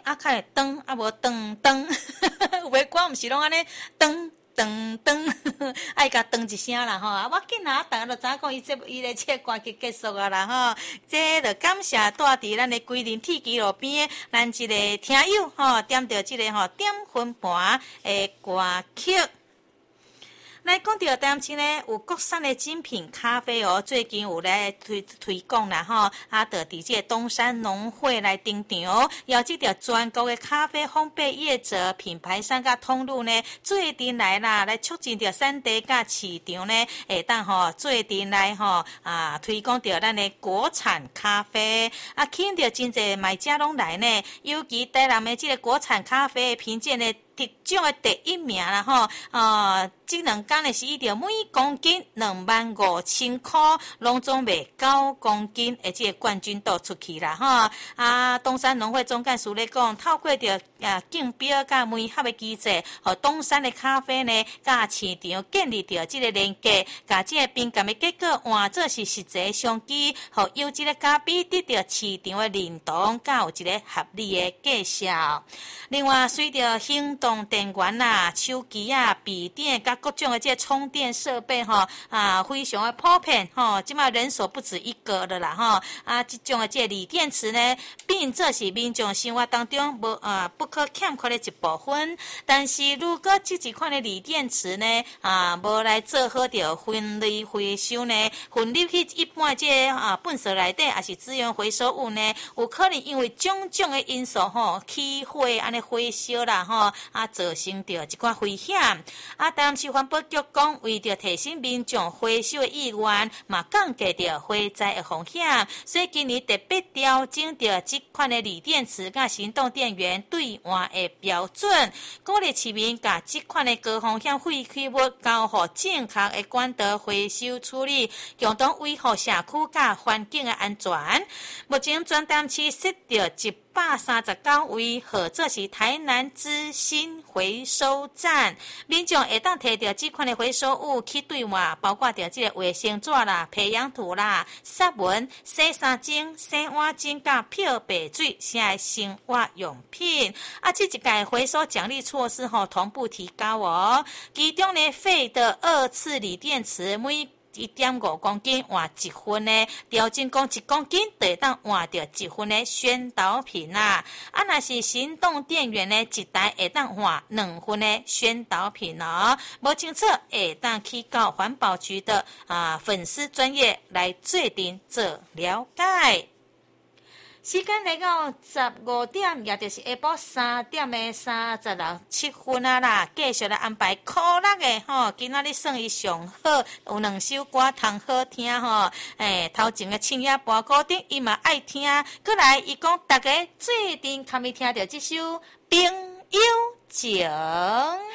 较会噔无噔噔，有诶歌毋是拢安尼噔。噔噔，爱甲噔一声啦吼！我紧啊，大家都知影讲伊个歌曲结束啊啦吼。这就感谢住伫咱的规林铁纪路边，咱即个听友吼，点着即个吼点分盘的歌曲。来讲到当前呢，有国产的精品咖啡哦，最近有来推广啦吼，就伫这东山农会来登场哦，邀请到全国的咖啡烘焙业者、品牌商甲通路呢，做阵来啦，来促进着产地甲市场呢，会当吼做阵来吼推广着咱的国产咖啡，吸引着真侪买家拢来呢，尤其台南的这个国产咖啡的评鉴呢。得奖的第一名啦吼，这2天呢是伊着每公斤25,000块，拢总卖9公斤，而且冠军都出去啦吼。东山农会总干事咧讲，透过着竞标甲媒合的机制，和东山的咖啡呢，甲市场建立着这个连接，甲这个评鉴的结果换做是实际商机，和优质的咖啡得到市场的认同，甲有一个合理的介绍。另外，随着行动电源啦、手机啊、笔电甲各种的这充电设备非常的普遍即卖人手不止一个了啦这种的这锂电池呢，变作是民众生活当中不可欠缺的一部分。但是如果这几款的锂电池呢无来做好着分类回收呢，分入去一般这粪扫内底，也是资源回收物呢，有可能因为种种的因素起火安尼火烧啦造成着一寡危险。台南市环保局讲，为着提升民众回收的意愿，嘛降低着火灾的风险，所以今年特别调整着这款的锂电池甲行动电源兑换的标准，鼓励市民甲这款的高风险废弃物交予正确的管道回收处理，共同维护社区甲环境的安全。目前全台市设着139位，或者是台南之星回收站，民众会当摕到这款的回收物去兑换，包括着这个卫生纸啦、培养土啦、纱文、洗衫巾、洗碗巾甲漂白水这些生活用品。这一届回收奖励措施同步提高哦，其中呢废的2次锂电池每1.5公斤换1份呢，调整讲1公斤就会当换到1份的宣导品啦。若是行动电源呢，一台会当换2份的宣导品哦。无清楚会当去到环保局的粉丝专页来做阵做了解。时间来到15点，也就是下晡3点的37分啦。继续来安排苦乐的今仔日算伊上好，有2首歌通好听头前的青叶半固定，伊嘛爱听。过来，伊讲大家做阵堪咪听到这首《朋友情》。